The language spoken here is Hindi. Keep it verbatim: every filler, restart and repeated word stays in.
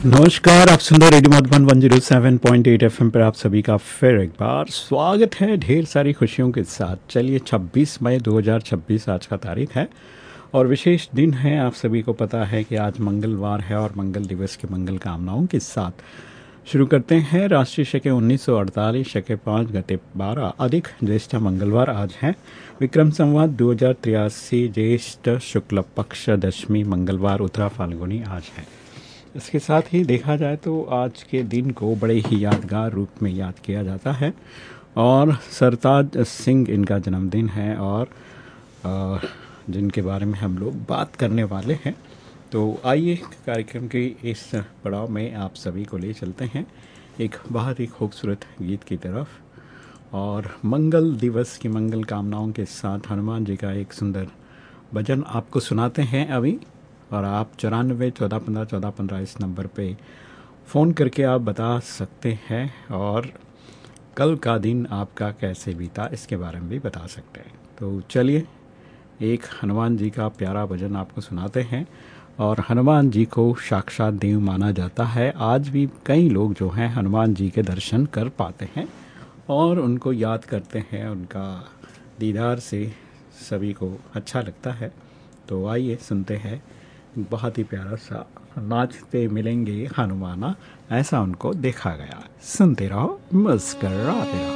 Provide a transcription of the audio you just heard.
नमस्कार, आप सुन रहे radio Madhuban one zero seven point eight FM पर आप सभी का फिर एक बार स्वागत है ढेर सारी खुशियों के साथ। चलिए छब्बीस मई दो हज़ार छब्बीस आज का तारीख है और विशेष दिन है। आप सभी को पता है कि आज मंगलवार है और मंगल दिवस की मंगल कामनाओं के साथ शुरू करते हैं। राष्ट्रीय शके उन्नीस सौ अड़तालीस शके पाँच गते बारह अधिक ज्येष्ठ मंगलवार आज है। विक्रम संवत दो हज़ार तिरासी ज्येष्ठ शुक्ल पक्ष दशमी मंगलवार उत्तरा फाल्गुनी आज है। इसके साथ ही देखा जाए तो आज के दिन को बड़े ही यादगार रूप में याद किया जाता है और सरताज सिंह इनका जन्मदिन है और जिनके बारे में हम लोग बात करने वाले हैं। तो आइए कार्यक्रम के इस पड़ाव में आप सभी को ले चलते हैं एक बहुत ही खूबसूरत गीत की तरफ और मंगल दिवस की मंगल कामनाओं के साथ हनुमान जी का एक सुंदर भजन आपको सुनाते हैं अभी। और आप चौरानवे चौदह पंद्रह चौदह पंद्रह इस नंबर पे फ़ोन करके आप बता सकते हैं और कल का दिन आपका कैसे बीता इसके बारे में भी बता सकते हैं। तो चलिए एक हनुमान जी का प्यारा भजन आपको सुनाते हैं। और हनुमान जी को साक्षात देव माना जाता है। आज भी कई लोग जो हैं हनुमान जी के दर्शन कर पाते हैं और उनको याद करते हैं, उनका दीदार से सभी को अच्छा लगता है। तो आइए सुनते हैं बहुत ही प्यारा सा नाचते मिलेंगे हनुमाना, ऐसा उनको देखा गया। सुनते रहो, मुस्कराते रहो।